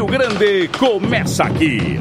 Rio Grande começa aqui.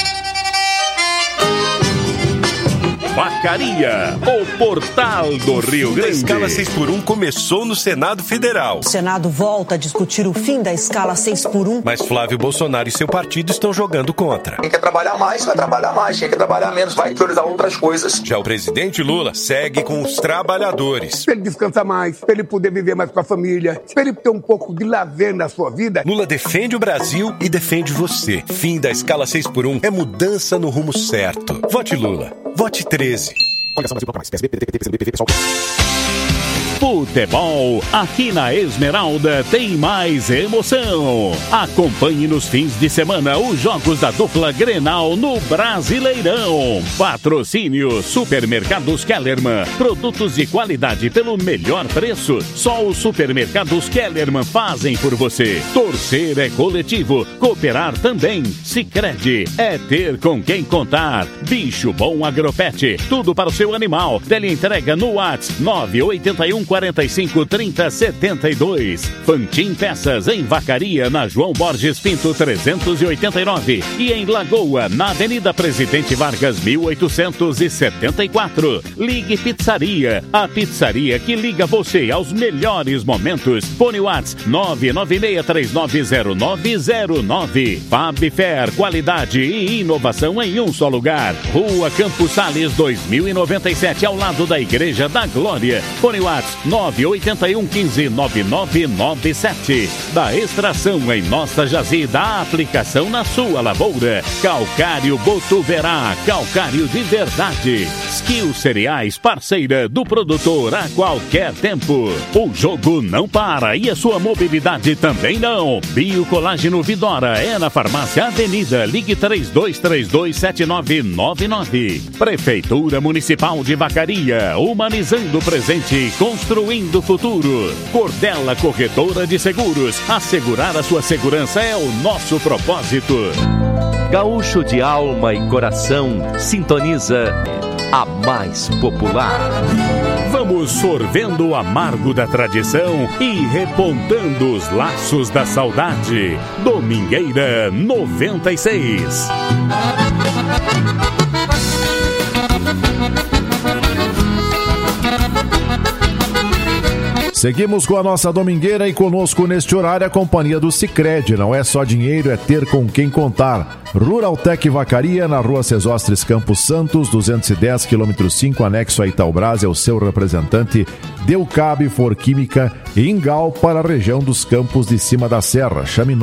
Vacaria, o portal do Rio Grande. A escala 6x1 começou no Senado Federal. O Senado volta a discutir o fim da escala 6x1. Mas Flávio Bolsonaro e seu partido estão jogando contra. Quem quer trabalhar mais, vai trabalhar mais. Quem quer trabalhar menos, vai priorizar outras coisas. Já o presidente Lula segue com os trabalhadores. Para ele descansar mais, para ele poder viver mais com a família, para ele ter um pouco de lazer na sua vida. Lula defende o Brasil e defende você. Fim da escala 6x1 é mudança no rumo certo. Vote Lula. Vote 13. Coligação Brasil mais. PSB, PDT, PCdoB, PV, PSOL. Futebol, aqui na Esmeralda tem mais emoção. Acompanhe nos fins de semana os jogos da dupla Grenal no Brasileirão. Patrocínio Supermercados Kellerman. Produtos de qualidade pelo melhor preço. Só os Supermercados Kellerman fazem por você. Torcer é coletivo, cooperar também. Sicredi é ter com quem contar. Bicho Bom Agropet, tudo para o seu animal. Teleentrega no WhatsApp 981 45 30 72. Fantin Peças em Vacaria, na João Borges Pinto 389 e em Lagoa, na Avenida Presidente Vargas 1874. Ligue Pizzaria, a pizzaria que liga você aos melhores momentos. Fone WhatsApp 996390909. Fabfer, qualidade e inovação em um só lugar. Rua Campos Sales 2097, ao lado da Igreja da Glória. Fone WhatsApp 981 15 9997. Da extração em nossa jazida, a aplicação na sua lavoura. Calcário Botuverá, calcário de verdade. Skill Cereais, parceira do produtor a qualquer tempo. O jogo não para e a sua mobilidade também não. Biocolágeno Vidora é na Farmácia Avenida. Ligue 32327999. Prefeitura Municipal de Vacaria, humanizando o presente, construindo o futuro. Cordela Corretora de Seguros. Assegurar a sua segurança é o nosso propósito. Gaúcho de alma e coração sintoniza a mais popular. Vamos sorvendo o amargo da tradição e repontando os laços da saudade. Domingueira 96. Seguimos com a nossa domingueira e conosco neste horário a companhia do Sicredi. Não é só dinheiro, é ter com quem contar. Ruraltec Vacaria, na Rua Sesostres Campos Santos, 210, km 5, anexo a Itaubras, é o seu representante. Deucab, Forquímica e Ingal para a região dos Campos de Cima da Serra. Chame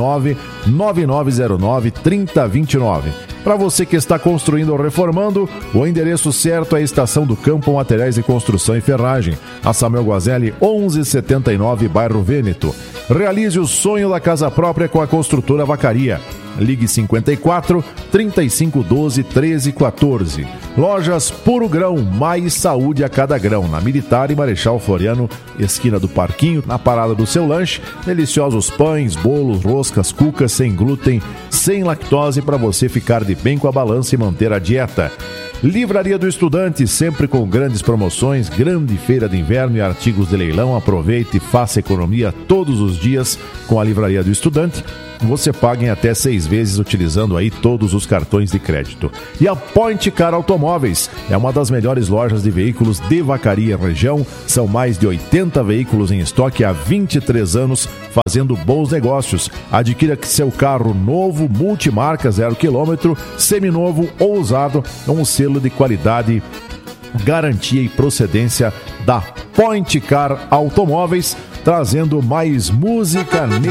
99909-3029. Para você que está construindo ou reformando, o endereço certo é a Estação do Campo, Materiais de Construção e Ferragem. A Samuel Guazelli, 1179, bairro Vêneto. Realize o sonho da casa própria com a construtora Vacaria. Ligue 54 3512 1314. Lojas Puro Grão, mais saúde a cada grão. Na Militar e Marechal Floriano, esquina do Parquinho, na parada do seu lanche. Deliciosos pães, bolos, roscas, cucas sem glúten, sem lactose para você ficar de bem com a balança e manter a dieta. Livraria do Estudante, sempre com grandes promoções, grande feira de inverno e artigos de leilão. Aproveite e faça economia todos os dias com a Livraria do Estudante. Você paga em até 6 vezes utilizando aí todos os cartões de crédito. E a Point Car Automóveis é uma das melhores lojas de veículos de Vacaria região. São mais de 80 veículos em estoque há 23 anos, fazendo bons negócios. Adquira seu carro novo, multimarca, 0 km, seminovo ou usado, com um selo de qualidade, garantia e procedência da Point Car Automóveis, trazendo mais música